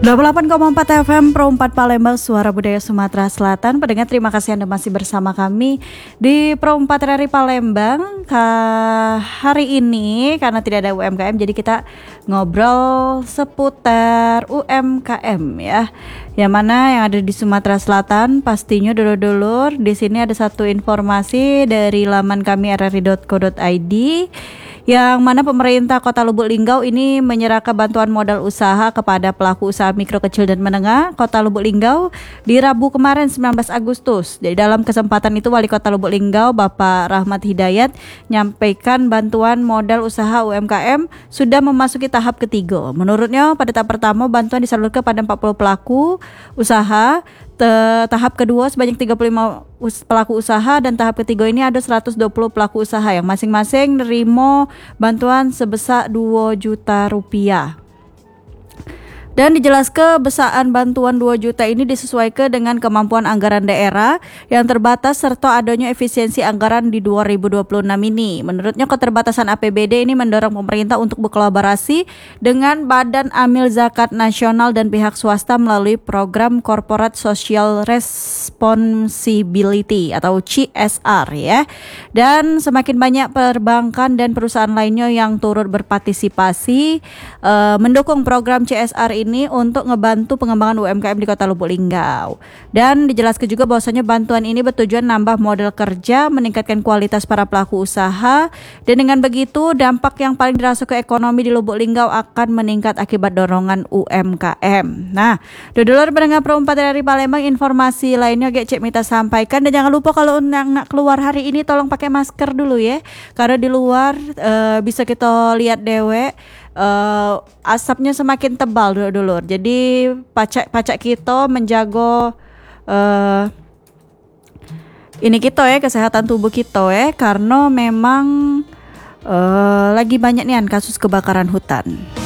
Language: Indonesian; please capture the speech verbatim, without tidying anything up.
dua puluh delapan koma empat F M Pro empat Palembang, Suara Budaya Sumatera Selatan. Pendengar, terima kasih Anda masih bersama kami di Pro empat R R I Palembang. Ka- hari ini karena tidak ada U M K M, jadi kita ngobrol seputar U M K M ya. Yang mana yang ada di Sumatera Selatan pastinya dulur-dulur. Di sini ada satu informasi dari laman kami r r i dot co dot i d, yang mana pemerintah Kota Lubuk Linggau ini menyerahkan bantuan modal usaha kepada pelaku usaha mikro, kecil, dan menengah Kota Lubuk Linggau di Rabu kemarin sembilan belas Agustus. Jadi dalam kesempatan itu Wali Kota Lubuk Linggau Bapak Rahmat Hidayat menyampaikan bantuan modal usaha U M K M sudah memasuki tahap ketiga. Menurutnya pada tahap pertama bantuan disalurkan kepada empat puluh pelaku usaha, Te- tahap kedua sebanyak tiga puluh lima us- pelaku usaha, dan tahap ketiga ini ada seratus dua puluh pelaku usaha yang masing-masing nerimo bantuan sebesar dua juta rupiah. Dan dijelaskan besaan bantuan dua juta ini disesuaikan dengan kemampuan anggaran daerah yang terbatas serta adanya efisiensi anggaran di dua ribu dua puluh enam ini. Menurutnya keterbatasan A P B D ini mendorong pemerintah untuk berkolaborasi dengan Badan Amil Zakat Nasional dan pihak swasta melalui program Corporate Social Responsibility atau C S R ya. Dan semakin banyak perbankan dan perusahaan lainnya yang turut berpartisipasi uh, mendukung program C S R ini ini untuk ngebantu pengembangan U M K M di Kota Lubuk Linggau. Dan dijelaskan juga bahwasanya bantuan ini bertujuan nambah modal kerja, meningkatkan kualitas para pelaku usaha, dan dengan begitu dampak yang paling dirasa ke ekonomi di Lubuk Linggau akan meningkat akibat dorongan U M K M. Nah, dulur pendengar Pro empat R R I Palembang, informasi lainnya Gek Cek Mita sampaikan, dan jangan lupa kalau nak keluar hari ini tolong pakai masker dulu ya, karena di luar uh, bisa kita lihat dewek Uh, asapnya semakin tebal dulur-dulur. Jadi pacak-pacak kita menjaga uh, ini kita ya, kesehatan tubuh kita ya, karena memang uh, lagi banyak nih kasus kebakaran hutan.